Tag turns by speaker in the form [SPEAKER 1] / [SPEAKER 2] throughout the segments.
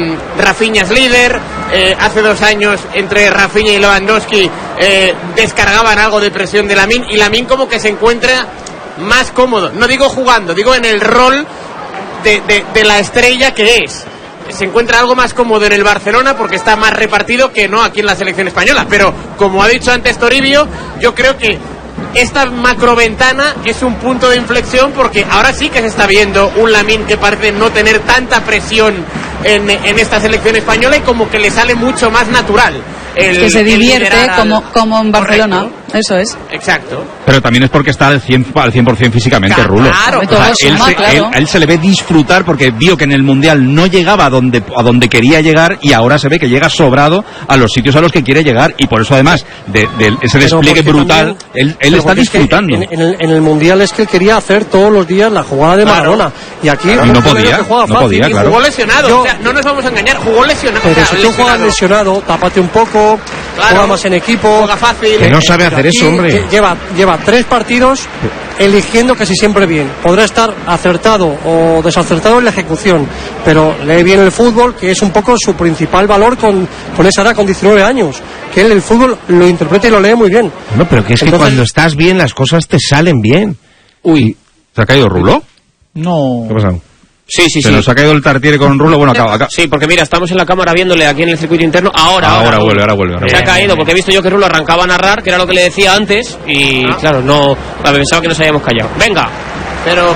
[SPEAKER 1] Rafinha es líder, hace 2 años entre Rafinha y Lewandowski descargaban algo de presión de Lamine, y Lamine como que se encuentra más cómodo, no digo jugando, digo en el rol de la estrella que es. Se encuentra algo más cómodo en el Barcelona porque está más repartido que no aquí en la selección española, pero como ha dicho antes Toribio, yo creo que esta macroventana es un punto de inflexión, porque ahora sí que se está viendo un Lamine que parece no tener tanta presión en esta selección española, y como que le sale mucho más natural
[SPEAKER 2] que se divierte como en Barcelona. Correcto. Eso es.
[SPEAKER 1] Exacto.
[SPEAKER 3] Pero también es porque está al 100% físicamente, Rulo.
[SPEAKER 1] Claro,
[SPEAKER 3] él se le ve disfrutar porque vio que en el Mundial no llegaba a donde quería llegar, y ahora se ve que llega sobrado a los sitios a los que quiere llegar, y por eso además de ese despliegue brutal, también, él está disfrutando.
[SPEAKER 4] Es que en el Mundial es que él quería hacer todos los días la jugada de Maradona, y aquí
[SPEAKER 3] no podía, claro.
[SPEAKER 1] Jugó lesionado, o sea, no nos vamos a engañar, jugó lesionado.
[SPEAKER 4] Pero si tú juegas lesionado, tápate un poco, juega más en equipo,
[SPEAKER 1] juega fácil.
[SPEAKER 3] Que no sabe hacer eso, hombre.
[SPEAKER 4] Lleva 3 partidos eligiendo casi siempre bien. Podrá estar acertado o desacertado en la ejecución, pero lee bien el fútbol, que es un poco su principal valor con esa edad, con 19 años. Que él el fútbol lo interpreta y lo lee muy bien.
[SPEAKER 5] No, pero que es que cuando estás bien las cosas te salen bien.
[SPEAKER 3] Uy, ¿se ha caído Rulo?
[SPEAKER 2] No.
[SPEAKER 3] ¿Qué ha pasado?
[SPEAKER 1] Sí.
[SPEAKER 3] Se nos ha caído el Tartiere con Rulo. Bueno, acá.
[SPEAKER 1] Sí, porque mira, estamos en la cámara viéndole aquí en el circuito interno. Ahora vuelve. Se ha caído porque he visto yo que Rulo arrancaba a narrar, que era lo que le decía antes, y claro, no pensaba que nos habíamos callado. Venga. Pero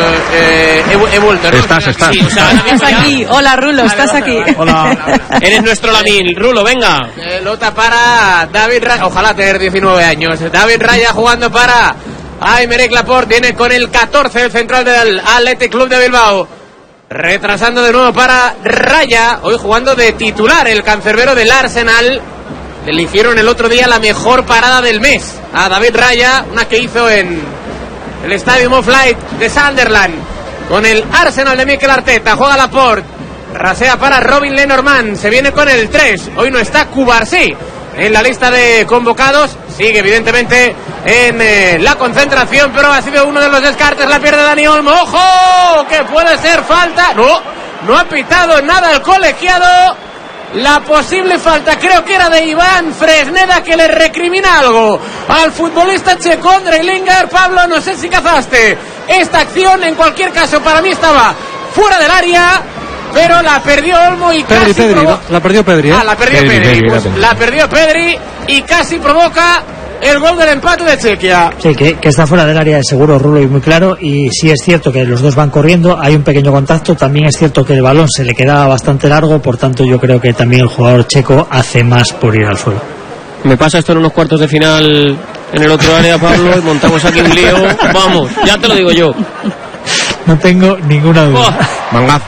[SPEAKER 1] he vuelto, ¿no?
[SPEAKER 3] Estás.
[SPEAKER 1] Sí, o sea,
[SPEAKER 2] estás aquí. Hola, Rulo, estás aquí.
[SPEAKER 1] Hola. Eres nuestro Lamine. Rulo, venga. Pelota para David Raya. Ojalá tener 19 años. David Raya jugando para Aymeric Laporte. Viene con el 14 el central del Athletic Club de Bilbao. Retrasando de nuevo para Raya, hoy jugando de titular el cancerbero del Arsenal. Le eligieron el otro día la mejor parada del mes a David Raya, una que hizo en el Stadium of Light de Sunderland con el Arsenal de Mikel Arteta. Juega Laporte, rasea para Robin Lenormand, se viene con el 3. Hoy no está Cubarsí en la lista de convocados, sigue evidentemente en la concentración, pero ha sido uno de los descartes. La pierde Dani Olmo. ¡Ojo! Que puede ser falta. No ha pitado nada el colegiado. La posible falta creo que era de Iván Fresneda, que le recrimina algo al futbolista checo Andrej Lingard. Pablo, no sé si cazaste esta acción. En cualquier caso, para mí estaba fuera del área, pero la perdió Olmo y
[SPEAKER 4] Pedri, la perdió Pedri, ¿eh?
[SPEAKER 1] La perdió Pedri. La perdió Pedri y casi provoca el gol del empate de Chequia.
[SPEAKER 6] Sí, que está fuera del área de seguro, Rulo, y muy claro. Y sí es cierto que los dos van corriendo, hay un pequeño contacto. También es cierto que el balón se le queda bastante largo, por tanto yo creo que también el jugador checo hace más por ir al suelo.
[SPEAKER 1] Me pasa esto en unos cuartos de final en el otro área, Pablo, y montamos aquí un lío. Vamos, ya te lo digo yo.
[SPEAKER 6] No tengo ninguna duda.
[SPEAKER 3] Mangazo.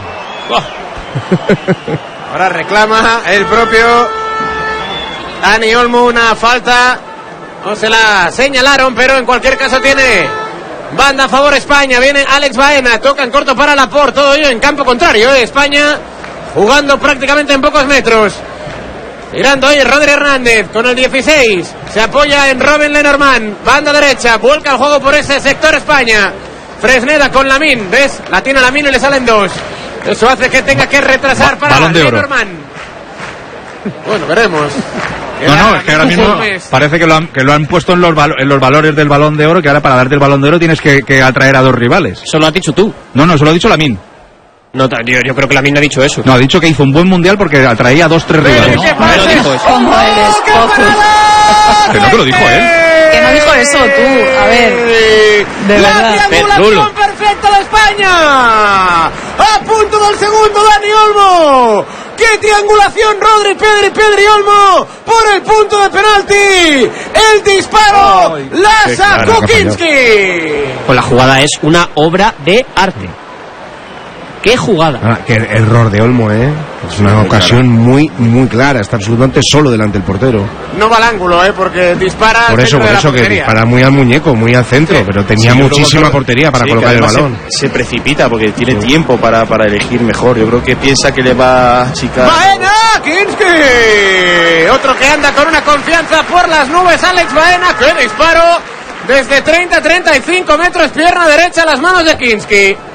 [SPEAKER 1] Ahora reclama el propio Dani Olmo una falta. No se la señalaron, pero en cualquier caso tiene banda a favor España. Viene Alex Baena, toca en corto para Laporte, todo ello en campo contrario. España jugando prácticamente en pocos metros. Tirando hoy Rodri Hernández con el 16. Se apoya en Robin Lenormand, banda derecha, vuelca el juego por ese sector España. Fresneda con Lamine, ¿ves? La tiene Lamine y le salen 2. Eso hace que tenga que retrasar para Lenormand. Bueno, veremos.
[SPEAKER 3] No, es que ahora mismo parece que lo han puesto en los valores del Balón de Oro, que ahora para darte el Balón de Oro tienes que atraer a 2 rivales.
[SPEAKER 1] Eso lo has dicho tú.
[SPEAKER 3] No, eso lo ha dicho Lamine.
[SPEAKER 1] No, yo creo que Lamine no ha dicho eso.
[SPEAKER 3] No, ha dicho que hizo un buen mundial porque atraía a 2-3 rivales.
[SPEAKER 1] No dijo eso.
[SPEAKER 2] ¿Cómo eres,
[SPEAKER 3] Que no, que lo dijo él.
[SPEAKER 2] Que no dijo eso tú, a ver. De verdad.
[SPEAKER 1] La triangulación perfecta de España. A punto del segundo, Dani Olmo. ¡Qué triangulación! Rodri, Pedri Olmo por el punto de penalti. El disparo la sacó Kinski.
[SPEAKER 7] Pues la jugada es una obra de arte. ¡Qué jugada!
[SPEAKER 5] Qué error de Olmo, ¿eh? Es una ocasión muy, muy clara. Está absolutamente solo delante del portero.
[SPEAKER 1] No va al ángulo, porque dispara.
[SPEAKER 5] Por eso que dispara muy al muñeco, muy al centro, pero tenía muchísima portería para colocar el balón.
[SPEAKER 8] Se precipita porque tiene tiempo para elegir mejor. Yo creo que piensa que le va a achicar.
[SPEAKER 1] ¡Baena! ¡Kinski! Otro que anda con una confianza por las nubes, Alex Baena. ¡Qué disparo! Desde 30-35 metros, pierna derecha a las manos de Kinski.